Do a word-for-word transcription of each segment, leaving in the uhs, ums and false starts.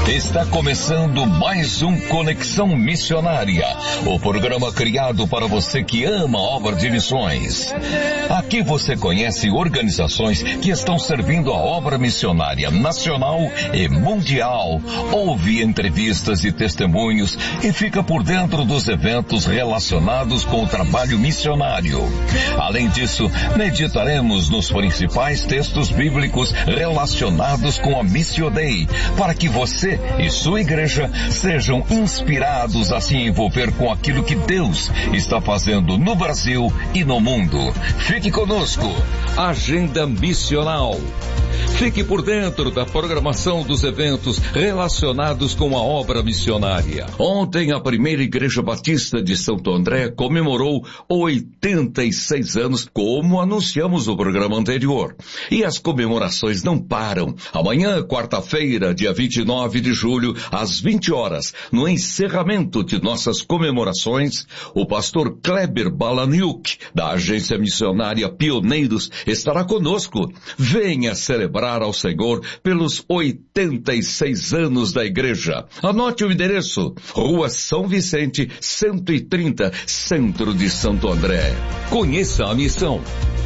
Está começando mais um Conexão Missionária, o programa criado para você que ama a obra de missões. Aqui você conhece organizações que estão servindo a obra missionária nacional e mundial, ouve entrevistas e testemunhos e fica por dentro dos eventos relacionados com o trabalho missionário. Além disso, meditaremos nos principais textos bíblicos relacionados com a Missio Dei, para que você e sua igreja sejam inspirados a se envolver com aquilo que Deus está fazendo no Brasil e no mundo. Fique conosco. Agenda Missional. Fique por dentro da programação dos eventos relacionados com a obra missionária. Ontem, a primeira Igreja Batista de Santo André comemorou oitenta e seis anos, como anunciamos no programa anterior. E as comemorações não param. Amanhã, quarta-feira, dia vinte e nove de julho, às vinte horas, no encerramento de nossas comemorações, o pastor Kleber Balaniuk, da Agência Missionária Pioneiros, estará conosco. Venha celebrar ao Senhor pelos oitenta e seis anos da igreja. Anote o endereço: Rua São Vicente, cento e trinta, Centro de Santo André. Conheça a missão.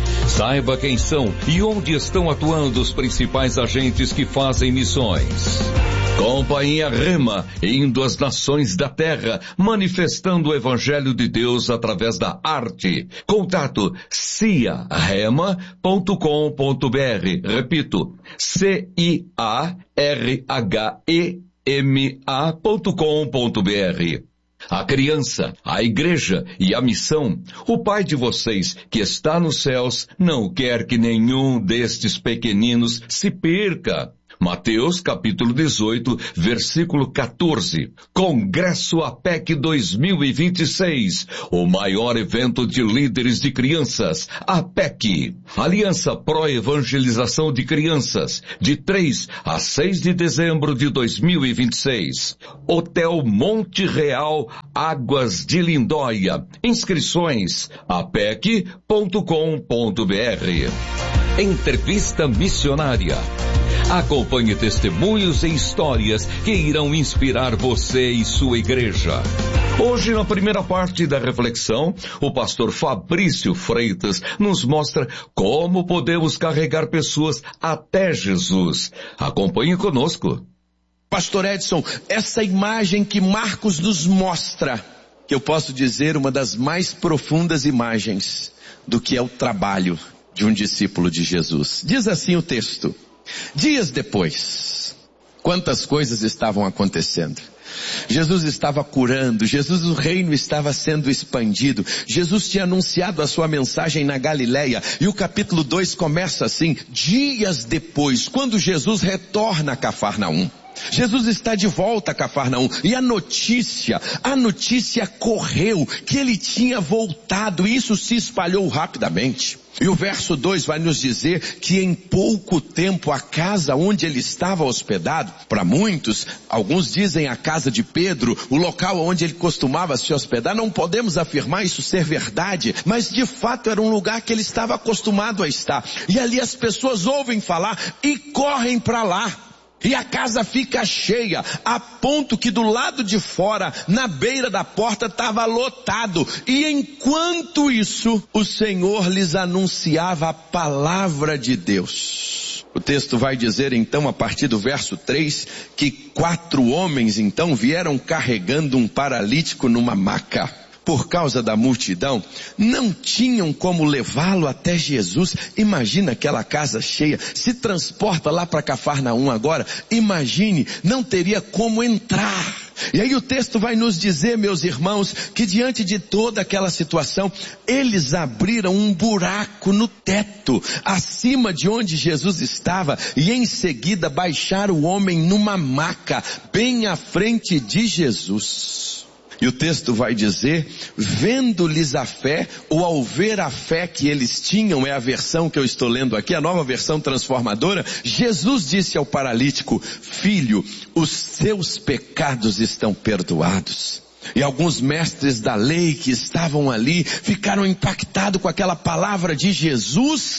Saiba quem são e onde estão atuando os principais agentes que fazem missões. Companhia Rema, indo às nações da terra, manifestando o Evangelho de Deus através da arte. Contato cia rema ponto com ponto br. Repito, C I A R H E M A ponto com ponto br. A criança, a igreja e a missão. O Pai de vocês, que está nos céus, não quer que nenhum destes pequeninos se perca. Mateus capítulo dezoito, versículo quatorze. Congresso A P E C dois mil e vinte e seis, o maior evento de líderes de crianças. A P E C, Aliança Pro Evangelização de Crianças, de três a seis de dezembro de dois mil e vinte e seis. Hotel Monte Real, Águas de Lindóia. Inscrições a p e c ponto com ponto br. Entrevista missionária. Acompanhe testemunhos e histórias que irão inspirar você e sua igreja. Hoje, na primeira parte da reflexão, o pastor Fabrício Freitas nos mostra como podemos carregar pessoas até Jesus. Acompanhe conosco. Pastor Edson, essa imagem que Marcos nos mostra, que eu posso dizer uma das mais profundas imagens do que é o trabalho de um discípulo de Jesus. Diz assim o texto: dias depois, quantas coisas estavam acontecendo. Jesus estava curando, Jesus, o reino estava sendo expandido, Jesus tinha anunciado a sua mensagem na Galileia, e o capítulo dois começa assim: dias depois, quando Jesus retorna a Cafarnaum. Jesus está de volta a Cafarnaum, e a notícia, a notícia correu que ele tinha voltado, e isso se espalhou rapidamente. E o verso dois vai nos dizer que em pouco tempo a casa onde ele estava hospedado, para muitos, alguns dizem a casa de Pedro, o local onde ele costumava se hospedar, não podemos afirmar isso ser verdade, mas de fato era um lugar que ele estava acostumado a estar. E ali as pessoas ouvem falar e correm para lá. E a casa fica cheia, a ponto que do lado de fora, na beira da porta, estava lotado. E enquanto isso, o Senhor lhes anunciava a palavra de Deus. O texto vai dizer então, a partir do verso três, que quatro homens então vieram carregando um paralítico numa maca. Por causa da multidão, não tinham como levá-lo até Jesus. Imagina aquela casa cheia, se transporta lá para Cafarnaum agora, imagine, não teria como entrar. E aí o texto vai nos dizer, meus irmãos, que diante de toda aquela situação, eles abriram um buraco no teto, acima de onde Jesus estava, e em seguida baixaram o homem numa maca, bem à frente de Jesus. E o texto vai dizer, vendo-lhes a fé, ou ao ver a fé que eles tinham, é a versão que eu estou lendo aqui, a nova versão transformadora, Jesus disse ao paralítico: filho, os seus pecados estão perdoados. E alguns mestres da lei que estavam ali, ficaram impactados com aquela palavra de Jesus,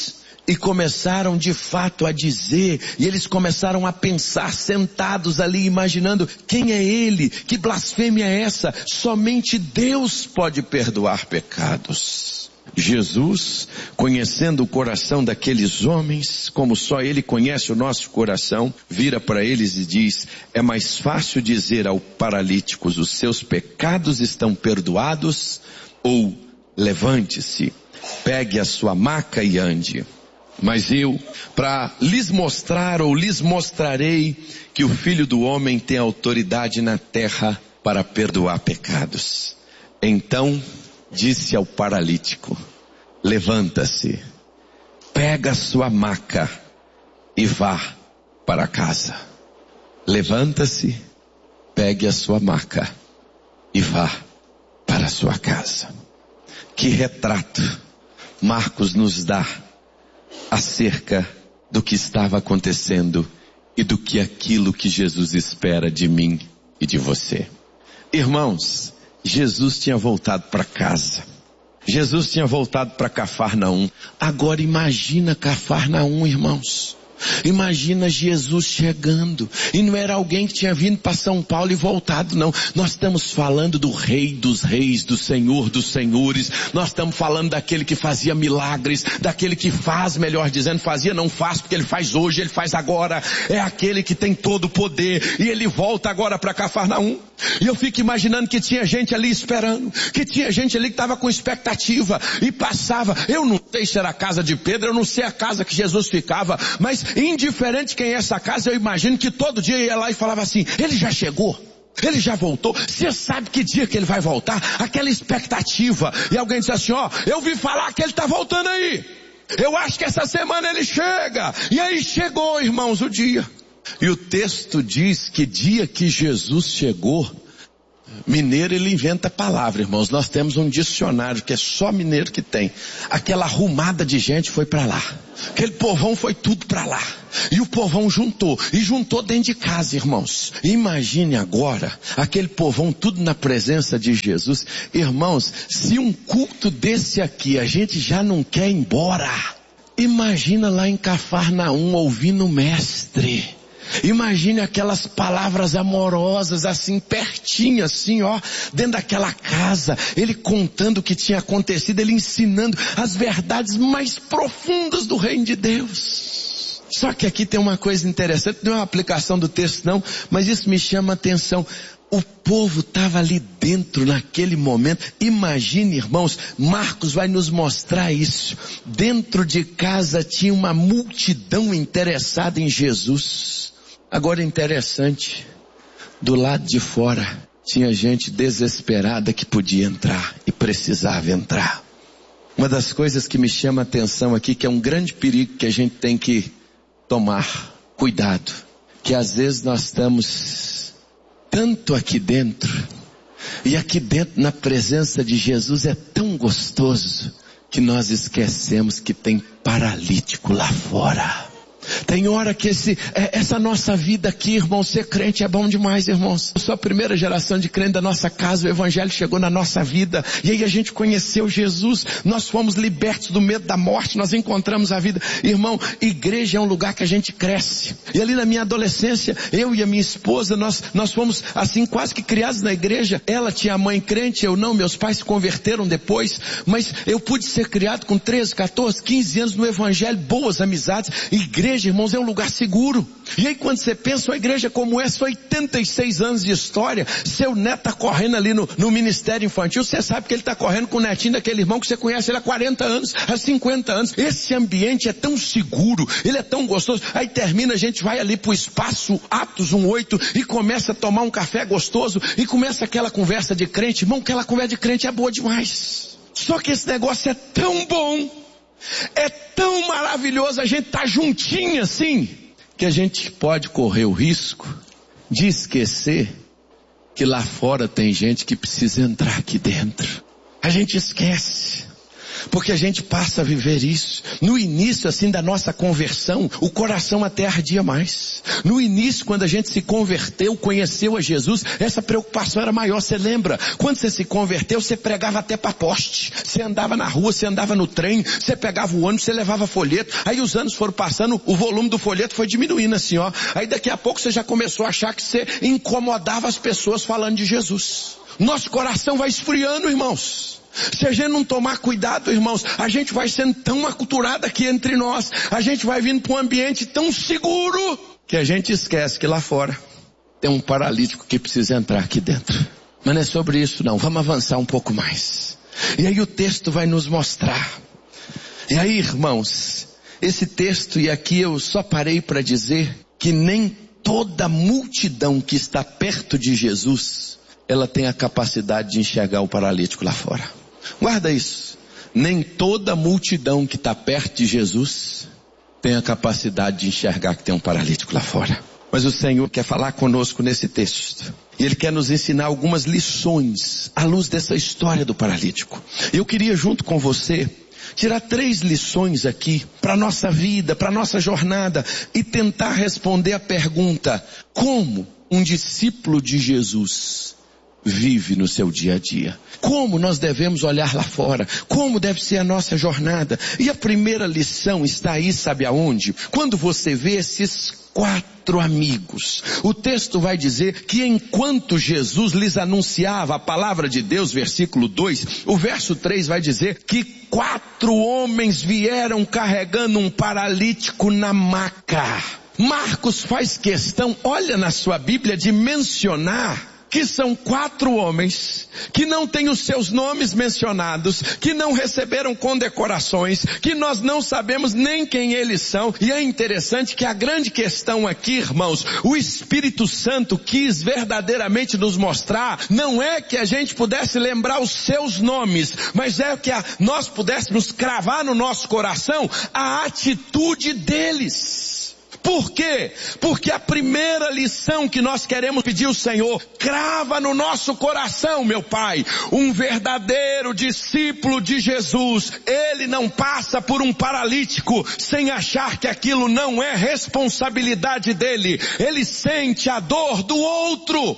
E começaram de fato a dizer, e eles começaram a pensar sentados ali, imaginando, quem é ele? Que blasfêmia é essa? Somente Deus pode perdoar pecados. Jesus, conhecendo o coração daqueles homens, como só Ele conhece o nosso coração, vira para eles e diz, é mais fácil dizer ao paralítico, os seus pecados estão perdoados, ou levante-se, pegue a sua maca e ande. Mas eu, para lhes mostrar ou lhes mostrarei que o Filho do Homem tem autoridade na terra para perdoar pecados. Então disse ao paralítico, levanta-se, pega a sua maca e vá para casa. Levanta-se, pegue a sua maca e vá para a sua casa. Que retrato Marcos nos dá acerca do que estava acontecendo e do que aquilo que Jesus espera de mim e de você. Irmãos, Jesus tinha voltado para casa. Jesus tinha voltado para Cafarnaum. Agora imagina Cafarnaum, irmãos. Imagina Jesus chegando, e não era alguém que tinha vindo para São Paulo e voltado, não. Nós estamos falando do Rei dos Reis, do Senhor dos Senhores. Nós estamos falando daquele que fazia milagres, daquele que faz, melhor dizendo, fazia, não faz, porque ele faz hoje, ele faz agora. É aquele que tem todo o poder, e ele volta agora para Cafarnaum. E eu fico imaginando que tinha gente ali esperando, que tinha gente ali que estava com expectativa, e passava. Eu não sei se era a casa de Pedro, eu não sei a casa que Jesus ficava, mas indiferente quem é essa casa, eu imagino que todo dia ia lá e falava assim, ele já chegou, ele já voltou, você sabe que dia que ele vai voltar? Aquela expectativa. E alguém disse assim, ó, eu vi falar que ele está voltando aí, eu acho que essa semana ele chega. E aí chegou, irmãos, o dia. E o texto diz que dia que Jesus chegou, mineiro ele inventa palavra, irmãos. Nós temos um dicionário que é só mineiro que tem. Aquela arrumada de gente foi para lá. Aquele povão foi tudo para lá. E o povão juntou. E juntou dentro de casa, irmãos. Imagine agora, aquele povão tudo na presença de Jesus. Irmãos, se um culto desse aqui a gente já não quer ir embora, imagina lá em Cafarnaum ouvindo o mestre. Imagine aquelas palavras amorosas assim, pertinho assim, ó, dentro daquela casa, ele contando o que tinha acontecido, ele ensinando as verdades mais profundas do reino de Deus. Só que aqui tem uma coisa interessante, não é uma aplicação do texto não, mas isso me chama a atenção. O povo estava ali dentro naquele momento. Imagine, irmãos, Marcos vai nos mostrar isso. Dentro de casa tinha uma multidão interessada em Jesus. Agora interessante, do lado de fora tinha gente desesperada que podia entrar e precisava entrar. Uma das coisas que me chama a atenção aqui, que é um grande perigo que a gente tem que tomar cuidado, que às vezes nós estamos tanto aqui dentro, e aqui dentro na presença de Jesus é tão gostoso, que nós esquecemos que tem paralítico lá fora. Tem hora que esse, essa nossa vida aqui, irmão, ser crente é bom demais, irmãos. Eu sou a primeira geração de crente da nossa casa, o evangelho chegou na nossa vida, e aí a gente conheceu Jesus, nós fomos libertos do medo da morte, nós encontramos a vida. Irmão, igreja é um lugar que a gente cresce, e ali na minha adolescência, eu e a minha esposa, nós, nós fomos assim quase que criados na igreja. Ela tinha a mãe crente, eu não, meus pais se converteram depois, mas eu pude ser criado com treze, quatorze, quinze anos no evangelho, boas amizades. Igreja, irmãos, é um lugar seguro. E aí quando você pensa uma igreja como essa, oitenta e seis anos de história, seu neto está correndo ali no, no ministério infantil, você sabe que ele está correndo com o netinho daquele irmão que você conhece ele há quarenta anos, há cinquenta anos. Esse ambiente é tão seguro, ele é tão gostoso. Aí termina, a gente vai ali para o espaço Atos um oito e começa a tomar um café gostoso e começa aquela conversa de crente. Irmão, aquela conversa de crente é boa demais. Só que esse negócio é tão bom, é tão maravilhoso, a gente tá juntinho assim, que a gente pode correr o risco de esquecer que lá fora tem gente que precisa entrar aqui dentro. A gente esquece. Porque a gente passa a viver isso. No início, assim, da nossa conversão, o coração até ardia mais. No início, quando a gente se converteu, conheceu a Jesus, essa preocupação era maior. Você lembra? Quando você se converteu, você pregava até para poste. Você andava na rua, você andava no trem, você pegava o ônibus, você levava folheto. Aí os anos foram passando, o volume do folheto foi diminuindo assim, ó. Aí daqui a pouco você já começou a achar que você incomodava as pessoas falando de Jesus. Nosso coração vai esfriando, irmãos. Se a gente não tomar cuidado, irmãos, a gente vai sendo tão aculturado aqui entre nós, a gente vai vindo para um ambiente tão seguro, que a gente esquece que lá fora tem um paralítico que precisa entrar aqui dentro. Mas não é sobre isso não, vamos avançar um pouco mais. E aí o texto vai nos mostrar. E aí, irmãos, esse texto, e aqui eu só parei para dizer que nem toda multidão que está perto de Jesus, ela tem a capacidade de enxergar o paralítico lá fora. Guarda isso. Nem toda multidão que está perto de Jesus tem a capacidade de enxergar que tem um paralítico lá fora. Mas o Senhor quer falar conosco nesse texto. E Ele quer nos ensinar algumas lições à luz dessa história do paralítico. Eu queria junto com você tirar três lições aqui para a nossa vida, para a nossa jornada e tentar responder a pergunta: como um discípulo de Jesus vive no seu dia a dia? Como nós devemos olhar lá fora? Como deve ser a nossa jornada? E a primeira lição está aí, sabe aonde? Quando você vê esses quatro amigos. O texto vai dizer que enquanto Jesus lhes anunciava a palavra de Deus, versículo dois, o verso três vai dizer que quatro homens vieram carregando um paralítico na maca. Marcos faz questão, olha na sua Bíblia, de mencionar que são quatro homens que não têm os seus nomes mencionados, que não receberam condecorações, que nós não sabemos nem quem eles são. E é interessante que a grande questão aqui, irmãos, o Espírito Santo quis verdadeiramente nos mostrar, não é que a gente pudesse lembrar os seus nomes, mas é que a, nós pudéssemos cravar no nosso coração a atitude deles. Por quê? Porque a primeira lição que nós queremos pedir ao Senhor, crava no nosso coração, meu Pai, um verdadeiro discípulo de Jesus, ele não passa por um paralítico sem achar que aquilo não é responsabilidade dele, ele sente a dor do outro.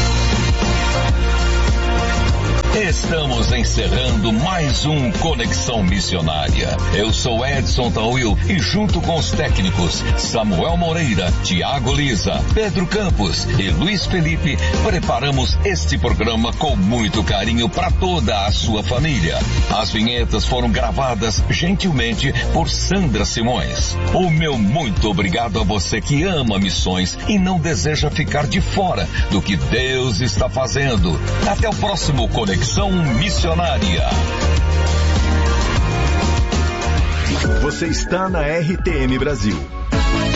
Estamos encerrando mais um Conexão Missionária. Eu sou Edson Tauil e junto com os técnicos Samuel Moreira, Tiago Lisa, Pedro Campos e Luiz Felipe, preparamos este programa com muito carinho para toda a sua família. As vinhetas foram gravadas gentilmente por Sandra Simões. O meu muito obrigado a você que ama missões e não deseja ficar de fora do que Deus está fazendo. Até o próximo Conexão Missionária. Você está na R T M Brasil.